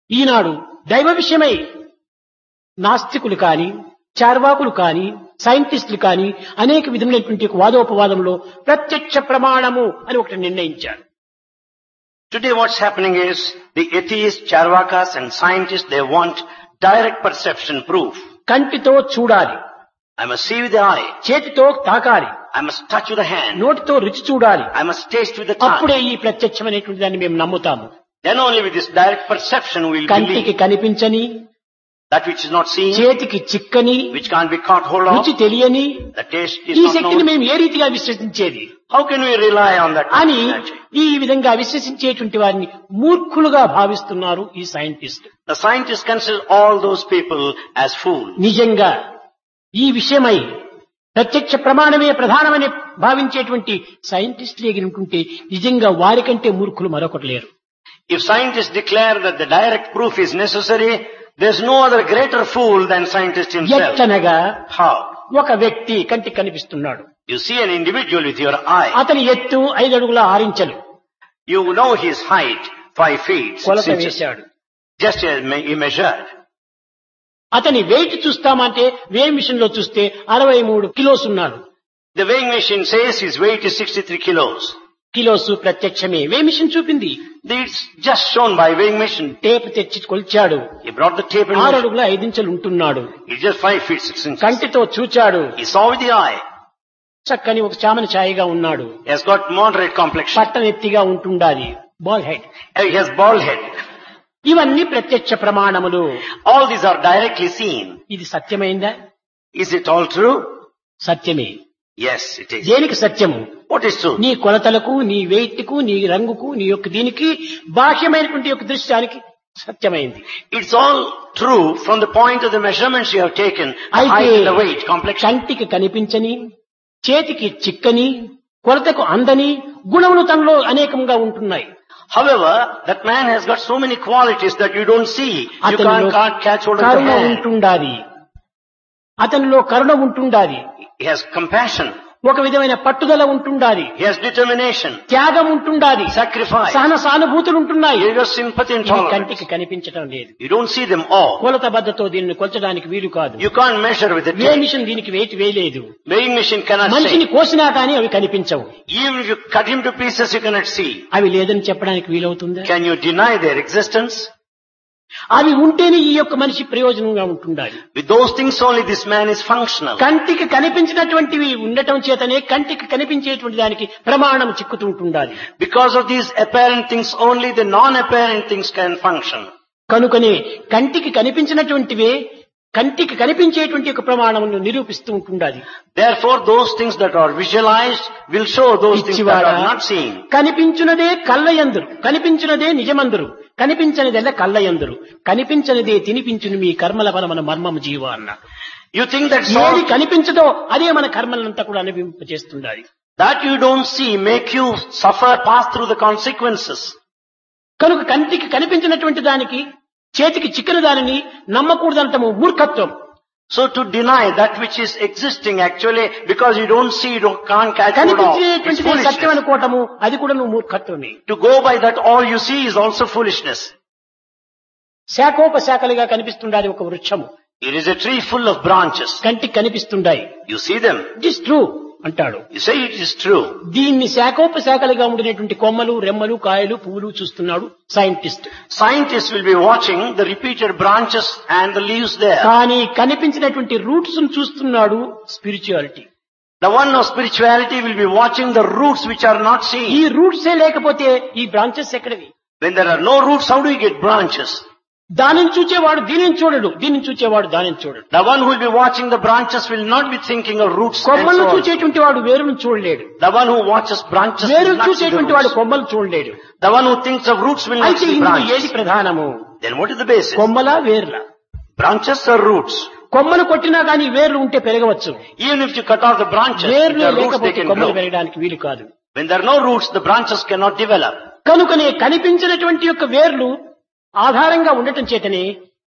ఈనాడు దైవ విషయమై నాస్తికులు కాని, చార్వాకులు కాని, సైంటిస్టులు కాని అనేక విధమైనటువంటి వాదోపవాదంలో ప్రత్యక్ష ప్రమాణము అని ఒకటి నిర్ణయించారు. Today what's happening is the atheists, charvakas and scientists, they want direct perception proof. కంటితో చూడాలి, I must see with the eye. చేతితో తాకాలి, I must touch with the hand. నోటితో రుచి చూడాలి, I must taste with the tongue. అప్పుడే ఈ ప్రత్యక్షమైనటువంటి దాన్ని మేము నమ్ముతాము. Then only with this direct perception we will కంటికి believe. కనిపించని, That which is not seen, చేతికి చిక్కని, which can't be caught hold of, రుచి తెలియని the taste ఈ is not శక్తిని known. మేము ఏ రీతిగా విశ్వసించేది How can we rely on that అని energy? ఈ విధంగా విశ్వసించేటువంటి వారిని మూర్ఖులుగా భావిస్తున్నారు ఈ scientist. The scientists consider all those people as fools. నిజంగా ఈ విషయమై ప్రత్యక్ష ప్రమాణమే ప్రధానమని భావించేటువంటి సైంటిస్టులు ఎగిరికుంటే నిజంగా వారికంటే మూర్ఖులు మరొకటి లేరు. If scientists declare that the direct proof is necessary, there's no other greater fool than scientist himself. ఎట్లనగా How? ఒక వ్యక్తి కంటికి కనిపిస్తున్నాడు, You see an individual with your eye. అతని ఎత్తు 5 అడుగుల 6 ఇంచులు, You know his height, 5 feet, 6 కొలత inches. వేశాడు. Just as he measured. అతని వెయిట్ చూస్తామంటే వేయింగ్ మిషన్ లో చూస్తే 63 కిలోస్ ఉన్నాడు. The weighing machine says his weight is 63 kilos. Kilos ప్రత్యక్షమే, weighing machine చూపింది. It's just shown by weighing machine. Tape తెచ్చి కొలిచాడు, He brought the tape and 6 measured. అడుగుల 5 ఇంచులు ఉంటున్నాడు. It's just 5 feet 6 inches. కంటితో చూచాడు, He saw with the eye. చక్కని ఒక చామన ఛాయగా ఉన్నాడు, He has got moderate complexion. పట్టనెత్తిగా ఉంటుండాలి, ball head. He has bald head. ఇవన్నీ ప్రత్యక్ష ప్రమాణములు. All these are directly seen. ఇది సత్యమైందా? Is it all true? సత్యమే. Yes, it is. దేనికి సత్యము? What is true? నీ కొలతలకు, నీ వెయిట్ కు, నీ రంగుకు, నీ యొక్క దీనికి బాహ్యమైనటువంటి యొక్క దృశ్యానికి సత్యమైంది. It's all true from the point of the measurements you have taken, the అయితే height and the weight, complexion. కంటికి కనిపించని, చేతికి చిక్కని, కొలతకు అందని గుణములు తనలో అనేకంగా ఉంటున్నాయి. However, that man has got so many qualities that you don't see. You అతనిలో can't catch hold of the Karuna hand. ఉంటుండాలి, అతనిలో కరుణ ఉంటుండాలి, He has compassion. ఒక విధమైన పట్టుదల ఉంటుండాలి, He has determination. త్యాగం ఉంటుండాలి, Sacrifice. సహన సానుభూతులు ఉంటున్నాయి. He has sympathy and ఇవి tolerance. కంటికి కనిపించడం లేదు. You don't see them all. కొలత బద్దతో దీన్ని కొల్చడానికి వీలు కాదు. You can't measure with the way tape. Machine దీనికి వెయిట్ వేయలేదు. Weighing machine cannot మనిషిని say. కోసినా కానీ అవి కనిపించవు. Even if you cut him to pieces, you cannot see. అవి లేదని చెప్పడానికి వీలవుతుందా? Can you deny their existence? అవి ఉంటేనే ఈ యొక్క మనిషి ప్రయోజనంగా ఉంటుండాలి. With those things only this man is functional. కంటికి కనిపించినటువంటివి ఉండటం చేతనే కంటికి కనిపించేటువంటి దానికి ప్రమాణం చిక్కుతూ ఉంటుండాలి. Because of these apparent things only, the non-apparent things can function. కనుకనే కంటికి కనిపించినటువంటివే కంటికి కనిపించేటువంటి ఒక ప్రమాణమును నిరూపిస్తూ ఉంటుండాలి. Therefore, those things that are visualized will show those things that are not seen. కనిపించునదే కళ్ళయందురు, కనిపించునదే నిజమందురు, కనిపించనిదెల్ల కళ్ళయందురు, కనిపించనిదే తినిపించును మీ కర్మల ఫలమన మర్మము జీవ అన్న. You think that ఏది కనిపించదో అదే మన కర్మలంతా కూడా అనుభవింపజేస్తుండాలి. that you don't see make you suffer, pass through the consequences. కనుక కంటికి కనిపించినటువంటి దానికి, చేతికి చిక్కిన దానిని నమ్మకూడదంటము మూర్ఖత్వం. So to deny that which is existing actually, because you don't see, you can't catch hold of, it's కనిపించేటువంటిది Satyam foolishness. అనుకోవటము అది కూడా నువ్వు మూర్ఖత్వమే. To go by that all you see is also foolishness. శాఖోపశాఖలుగా కనిపిస్తుండాలి ఒక వృక్షము, It is a tree full of branches. కంటికి కనిపిస్తుండాయి. You see them. It is true అంటాడు. You say it is true. దీన్ని శాఖోపశాఖలుగా ఉండినటువంటి కొమ్మలు, రెమ్మలు, కాయలు, పువ్వులు చూస్తున్నాడు scientist. Scientists will be watching the repeated branches and the leaves there. కానీ కనిపించినటువంటి రూట్స్ చూస్తున్నాడు spirituality. The one of spirituality will be watching the roots which are not ఈ seen. రూట్సే లేకపోతే ఈ branches ఎక్కడవి? When there are no roots, how do you get branches? దానిని చూచేవాడు దీనిని చూడడు, దీనిని చూచేవాడు దానిని చూడడు. The one who will be watching the branches will not be thinking of roots and కొమ్మలను so on. చూచేటువంటి వాడు వేరును చూడలేడు, The one who watches branches will వేరు not see the చూసేటువంటి వాడు roots. కొమ్మలు చూడలేడు. The one who thinks of roots will not అయితే see ఇందులో ఏది branches. ప్రధానము? Then what is the basis? కొమ్మలా వేర్లా? Branches or roots? కొమ్మలు కొట్టినా కానీ వేర్లు ఉంటే పెరగవచ్చు, Even if you cut off the branches, వేర్లు the roots they లేకపోతే can కొమ్మలు grow. పెరగడానికి వీలు కాదు. When there are no roots, the branches cannot develop. కనుకనే కనిపించినటువంటి యొక్క వేర్లు ఆధారంగా ఉండటం చేతనే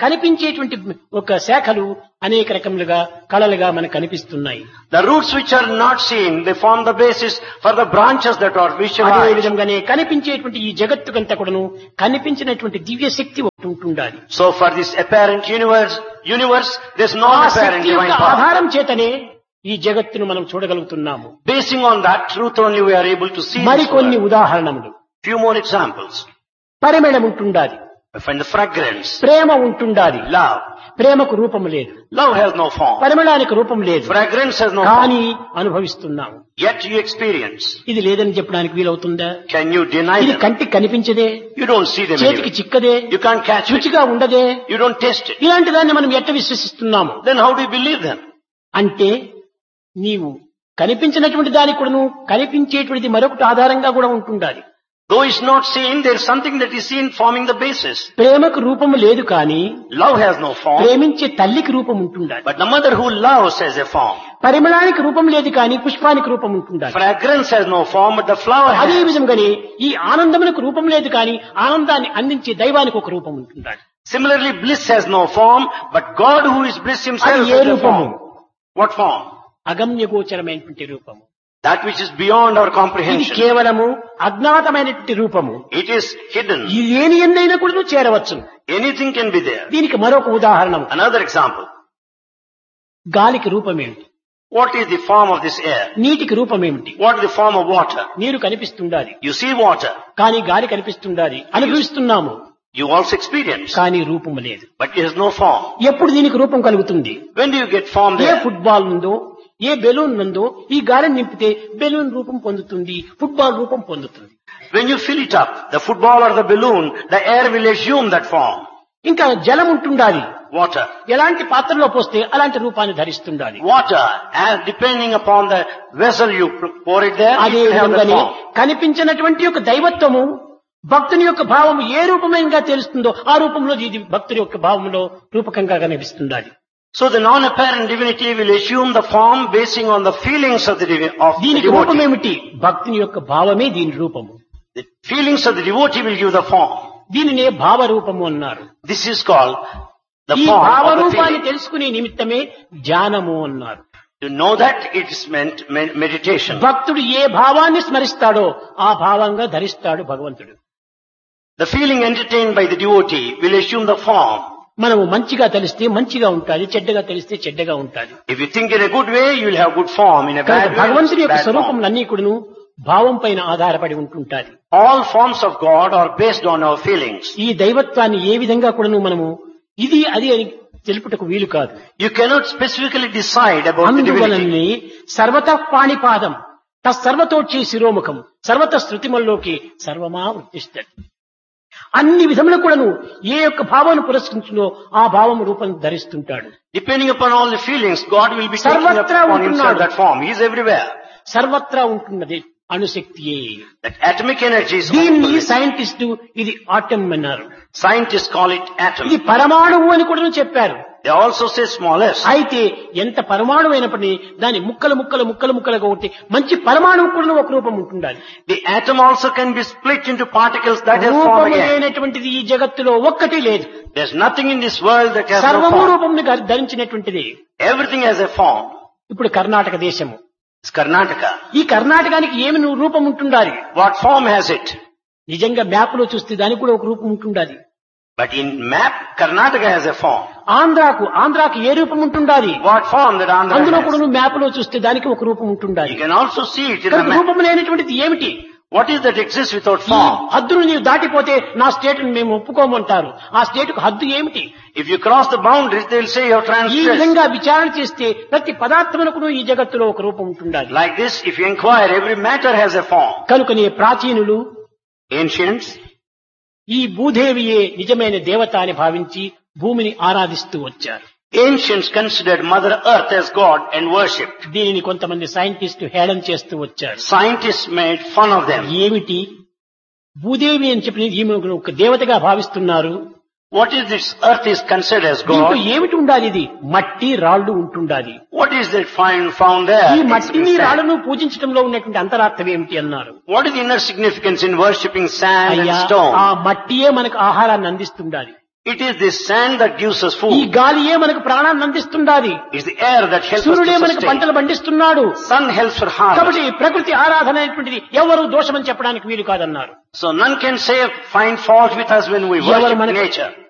కనిపించేటువంటి ఒక శాఖలు అనేక రకములుగా కళలుగా మనకు కనిపిస్తున్నాయి. The roots which are not seen, they form the basis for the branches that are అదే visualized. విధంగానే కనిపించేటువంటి ఈ జగత్తుకంతా కూడాను కనిపించినటువంటి దివ్య శక్తి ఒకటి ఉంటుండాలి. So for this apparent universe, there's no ఆ apparent శక్తి divine యొక్క power. ఆధారం చేతనే ఈ జగత్తును మనం చూడగలుగుతున్నాము. Basing on that truth only we are able to see this మరికొన్ని world. ఉదాహరణములు. Few more examples. పరిమళం ఉంటుండాలి, We find the fragrance, ప్రేమ ఉంటుండాలి. love. ప్రేమకు రూపం లేదు, Love has no form. పరిమళానికి రూపం లేదు, Fragrance has no form. కానీ అనుభవిస్తున్నాము. Yet you experience. ఇది లేదని చెప్పడానికి వీలవుతుందా? Can you deny ఇది them? కంటికి కనిపించదే, You don't see them చేతికి anyway. చిక్కదే, You can't catch it. రుచిగా ఉండదే, You don't taste it. ఇలాంటి దాన్ని మనం ఎట్ట విశ్వసిస్తున్నాము? Then how do you believe them? అంటే నీవు కనిపించినటువంటి దానికి కూడాను కనిపించేటువంటిది మరొకటి ఆధారంగా కూడా ఉంటుండాలి. Though it's not seen, there's something that is seen forming the basis. ప్రేమకు రూపము లేదు కానీ Love has no form, ప్రేమించే తల్లికి రూపం ఉంటుండాలి. but the mother who loves has a form. పరిమళానికి రూపం లేదు కానీ పుష్పానికి రూపం ఉంటుండాలి. Fragrance has no form, but the flower అదే has. విధంగానే ఈ ఆనందమునకు రూపం లేదు కానీ ఆనందాన్ని అందించే దైవానికి ఒక రూపం ఉంటుండాలి. Similarly, bliss has no form, but God who is bliss himself అది ఏ has a రూపము? form. What form? అగమ్యగోచరమైనటువంటి రూపము. That which is beyond our ఇది comprehension. కేవలము అజ్ఞాతమైనటువంటి రూపము. It is hidden. ఇది ఏని ఎందైనా కూడా చేరవచ్చు. Anything can be there. దీనికి మరొక ఉదాహరణ, Another example. గాలికి రూపమేమిటి? What is the form of this air? నీటికి రూపమేమిటి? What is the form of water? నీరు కనిపిస్తుండాలి You see water. కానీ గాలి కనిపిస్తుండాలి, అనుభవిస్తున్నాము You also experience. కానీ రూపము లేదు. But it has no form. ఎప్పుడు దీనికి రూపం కలుగుతుంది? When do you get form A there? Football ఉందో, ఏ బెలూన్ ఉందో ఈ గాలిని నింపితే బెలూన్ రూపం పొందుతుంది, ఫుట్బాల్ రూపం పొందుతుంది. When you fill it up, the football or the balloon, the air will assume that form. ఇంకా జలం ఉంటుండాలి, Water. ఎలాంటి పాత్రలో పోస్తే అలాంటి రూపాన్ని ధరిస్తుండాలి. Water, as depending upon the vessel you pour it there, it అదే will have the విధంగానే form. కనిపించినటువంటి యొక్క దైవత్వము భక్తుని యొక్క భావము ఏ రూపమైనగా తెలుస్తుందో ఆ రూపంలో ఇది భక్తుని యొక్క భావంలో రూపకంగా కనిపిస్తుండాలి. So the non-apparent divinity will assume the form basing on the feelings of the దీనికి devotee. రూపమేమిటి? భక్తుని యొక్క భావమే దీని రూపము. The feelings of the devotee will give the form. దీనినే భావ రూపము అన్నారు. This is called the ఈ form భావ of the రూపాన్ని feeling. తెలుసుకునే నిమిత్తమే ధ్యానము అన్నారు. To know that, it is meant meditation. భక్తుడు ఏ భావాన్ని స్మరిస్తాడో ఆ భావంగా ధరిస్తాడు భగవంతుడు. The feeling entertained by the devotee will assume the form. మనము మంచిగా తెలిస్తే మంచిగా ఉంటాది, చెడ్డగా తెలిస్తే చెడ్డగా ఉంటాది. If you think in a good way, you will have good form. In a కనుక bad way, భగవంతుడి యొక్క bad form. స్వరూపములన్నీ కూడాను భావం పైన ఆధారపడి ఉంటుంటాది. All forms of God are based on our feelings. ఈ దైవత్వాన్ని ఏ విధంగా కూడాను మనము ఇది అది అని తెలుపుటకు వీలు కాదు. You cannot specifically decide about the divinity. అందువలనే సర్వతః పాణిపాదం తత్సర్వతోచ్చి శిరోముఖం సర్వత శృతిమల్లోకి సర్వమా ఉత్తిష్టతి. అన్ని విధములు కూడాను ఏ యొక్క భావాన్ని పురస్కరించునో ఆ భావం రూపం ధరిస్తుంటాడు. Depending upon all the feelings, God will be taking సర్వత్రా upon himself ఉంటున్నాడు. that form. He is everywhere. సర్వత్రా ఉంటున్నది అణుశక్తియే. That atomic energy is దీన్ని all-pervasive. సైంటిస్టు ఇది ఆటం అన్నారు. Scientists call it atom. ఇది పరమాణువు అని కూడా చెప్పారు. They also say smallest. అయితే ఎంత పరమాణువు అయినప్పటికీ దాని ముక్కలుగా ఒకటి మంచి పరమాణువు కూడా ఒక రూపం ఉంటుండాలి. The atom also can be split into particles that have form రూపము again. లేనటువంటిది ఈ జగత్తులో ఒక్కటి లేదు. There's nothing in this world that has no సర్వము form. రూపంని ధరించినటువంటిది. Everything has a form. ఇప్పుడు కర్ణాటక దేశము, It's Karnataka. ఈ కర్ణాటకానికి ఏమి రూపం ఉంటుండాలి? What form has it? నిజంగా మ్యాప్ లో చూస్తే దానికి కూడా ఒక రూపం ఉంటుండాలి. But in map, Karnataka has a form. ఆంధ్రాకు ఏ రూపం ఉంటుండాలి? What form that Andhra అందులో కూడా has? నువ్వు మ్యాప్ లో చూస్తే దానికి ఒక రూపం ఉంటుండాలి. You can also see it in the కనుక map. రూపం లేనటువంటిది ఏమిటి? What is that exists without ఈ form? హద్దును నీవు దాటిపోతే నా స్టేట్ మేము ఒప్పుకోమంటారు. ఆ స్టేట్ కు హద్దు ఏమిటి? If you cross the boundaries, they'll say you're ఈ transgressed. విధంగా విచారణ చేస్తే ప్రతి పదార్థమునకు ఈ జగత్తులో ఒక రూపం ఉంటుండాలి. Like this, if you inquire, every matter has a form. కనుకనే ప్రాచీనులు Ancients, ఈ భూదేవియే నిజమైన దేవత అని భావించి భూమిని ఆరాధిస్తూ వచ్చారు. ancients considered Mother Earth as God and worshipped. దీనిని కొంతమంది సైంటిస్టు హేళన చేస్తూ వచ్చారు. Scientists made fun of them. ఏమిటి భూదేవి అని చెప్పి ఈమె ఒక దేవతగా భావిస్తున్నారు. What is this earth is considered as దీంట్లో God? ఏమిటి ఉండాలి? ఇది మట్టి రాళ్లు ఉంటుండాలి. What is that found there? ఈ It's మట్టిని been said. రాళ్లను పూజించడంలో ఉన్నటువంటి అంతరార్థం ఏమిటి అన్నారు. What is the inner significance in worshipping sand and అయ్యా, stone? ఆ మట్టియే మనకు ఆహారాన్ని అందిస్తుండాలి. It is the sand that gives us ఈ food. గాలియే మనకు ప్రాణాన్ని అందిస్తున్నది. It's the air that helps us సూర్యుడే to మనకు sustain. పంటలు పండిస్తున్నాడు. Sun helps for harvest. కాబట్టి ప్రకృతి ఆరాధన అనేటువంటిది ఎవరు దోషమని చెప్పడానికి వీలు కాదన్నారు. So none can say, find fault with us when we ఎవరు worship మనకు nature.